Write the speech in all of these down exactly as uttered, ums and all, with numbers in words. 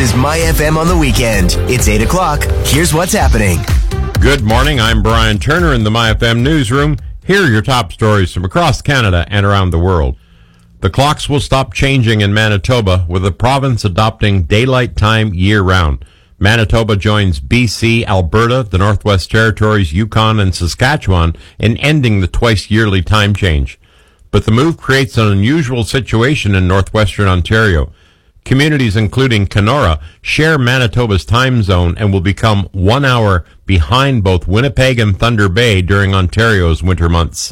is My F M on the weekend. It's eight o'clock. Here's what's happening. Good morning. I'm Brian Turner in the My F M newsroom. Here are your top stories from across Canada and around the world. The clocks will stop changing in Manitoba, with the province adopting daylight time year-round. Manitoba joins B C, Alberta, the Northwest Territories, Yukon, and Saskatchewan in ending the twice-yearly time change. But the move creates an unusual situation in northwestern Ontario. Communities including Kenora share Manitoba's time zone and will become one hour behind both Winnipeg and Thunder Bay during Ontario's winter months.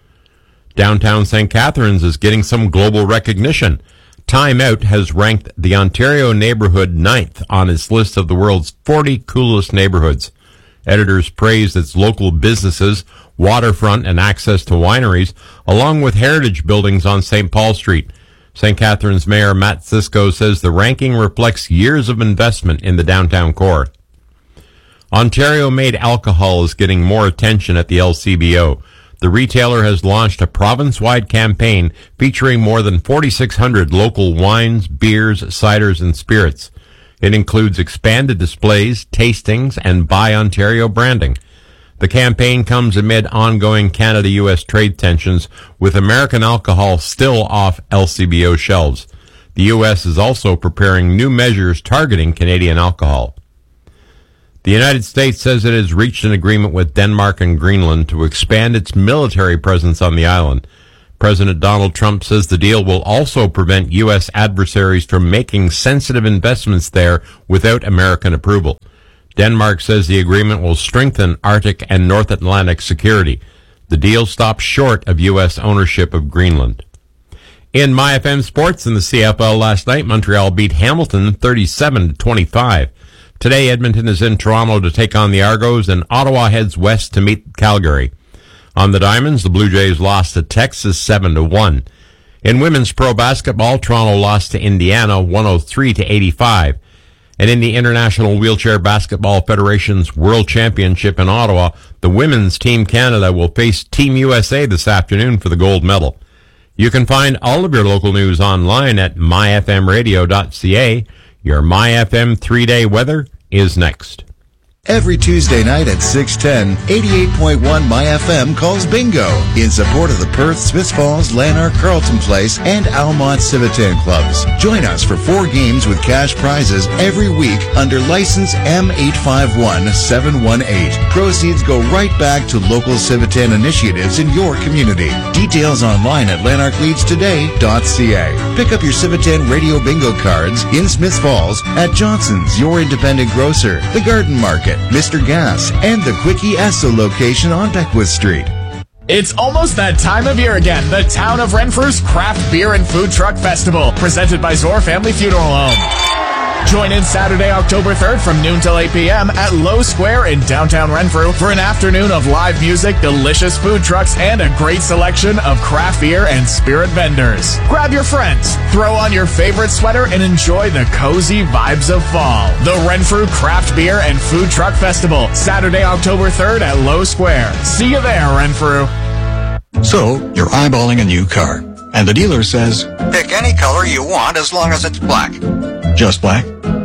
Downtown Saint Catharines is getting some global recognition. Time Out has ranked the Ontario neighborhood ninth on its list of the world's forty coolest neighborhoods. Editors praised its local businesses, waterfront, and access to wineries, along with heritage buildings on Saint Paul Street. Saint Catharines Mayor Matt Cisco says the ranking reflects years of investment in the downtown core. Ontario-made alcohol is getting more attention at the L C B O. The retailer has launched a province-wide campaign featuring more than forty-six hundred local wines, beers, ciders, and spirits. It includes expanded displays, tastings, and Buy Ontario branding. The campaign comes amid ongoing Canada U S trade tensions, with American alcohol still off L C B O shelves. The U S is also preparing new measures targeting Canadian alcohol. The United States says it has reached an agreement with Denmark and Greenland to expand its military presence on the island. President Donald Trump says the deal will also prevent U S adversaries from making sensitive investments there without American approval. Denmark says the agreement will strengthen Arctic and North Atlantic security. The deal stops short of U S ownership of Greenland. In My F M sports in the C F L last night, Montreal beat Hamilton thirty-seven to twenty-five. Today, Edmonton is in Toronto to take on the Argos, and Ottawa heads west to meet Calgary. On the Diamonds, the Blue Jays lost to Texas seven to one. In women's pro basketball, Toronto lost to Indiana one oh three to eighty-five. And in the International Wheelchair Basketball Federation's World Championship in Ottawa, the women's Team Canada will face Team U S A this afternoon for the gold medal. You can find all of your local news online at my f m radio dot c a. Your My F M three-day weather is next. Every Tuesday night at six ten, eighty-eight point one My F M calls bingo in support of the Perth, Smiths Falls, Lanark, Carlton Place, and Almont Civitan clubs. Join us for four games with cash prizes every week under license M eight five one seven one eight. Proceeds go right back to local Civitan initiatives in your community. Details online at lanark leads today dot c a. Pick up your Civitan radio bingo cards in Smiths Falls at Johnson's, your independent grocer, the Garden Market, Mister Gas, and the Quickie Esso location on Beckwith Street. It's almost that time of year again. The Town of Renfrew's Craft Beer and Food Truck Festival, presented by Zor Family Funeral Home. Join in Saturday, October third from noon till eight p.m. at Low Square in downtown Renfrew for an afternoon of live music, delicious food trucks, and a great selection of craft beer and spirit vendors. Grab your friends, throw on your favorite sweater, and enjoy the cozy vibes of fall. The Renfrew Craft Beer and Food Truck Festival, Saturday, October third at Low Square. See you there, Renfrew. So, you're eyeballing a new car, and the dealer says, pick any color you want as long as it's black. Just black?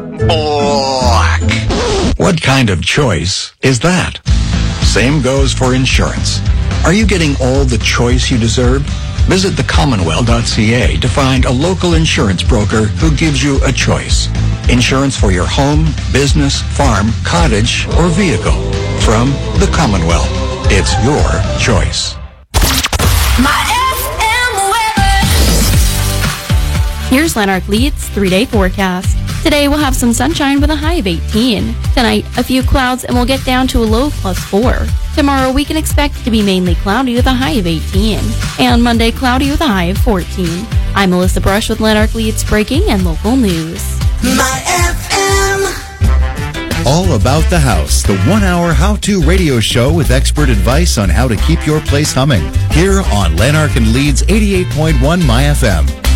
Black. What kind of choice is that? Same goes for insurance. Are you getting all the choice you deserve? Visit the commonwealth dot c a to find a local insurance broker who gives you a choice. Insurance for your home, business, farm, cottage, or vehicle. From the Commonwealth. It's your choice. My F M weather. Here's Lanark Leeds three-day forecast. Today we'll have some sunshine with a high of eighteen. Tonight, a few clouds and we'll get down to a low of plus four. Tomorrow we can expect it to be mainly cloudy with a high of eighteen. And Monday, cloudy with a high of fourteen. I'm Melissa Brush with Lanark Leeds Breaking and Local News. My F M. All About the House, the one-hour how-to radio show with expert advice on how to keep your place humming. Here on Lanark and Leeds eighty-eight point one My F M.